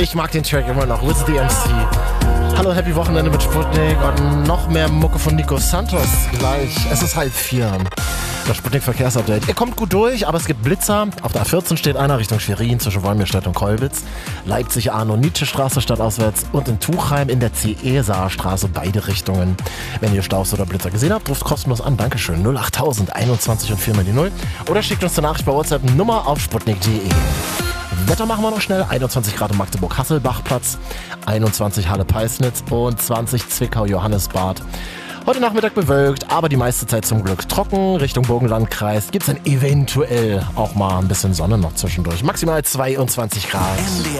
Ich mag den Track immer noch. With the MC. Hallo, happy Wochenende mit Sputnik und noch mehr Mucke von Nico Santos gleich. Es ist 3:30. Das Sputnik Verkehrsupdate. Ihr kommt gut durch, aber es gibt Blitzer. Auf der A14 steht einer Richtung Schwerin zwischen Wolmirstadt und Kolbitz. Leipzig-Arno-Nietzsche-Straße stadtauswärts und in Tuchheim in der CE-Saarstraße beide Richtungen. Wenn ihr Staus oder Blitzer gesehen habt, ruft kostenlos an. Dankeschön. 08000 21 und 4 mal die 0. Oder schickt uns eine Nachricht bei WhatsApp Nummer auf sputnik.de. Wetter machen wir noch schnell. 21 Grad im Magdeburg-Hasselbachplatz, 21 Halle-Peisnitz und 20 Zwickau-Johannesbad. Heute Nachmittag bewölkt, aber die meiste Zeit zum Glück trocken. Richtung Burgenlandkreis gibt es dann eventuell auch mal ein bisschen Sonne noch zwischendurch. Maximal 22 Grad.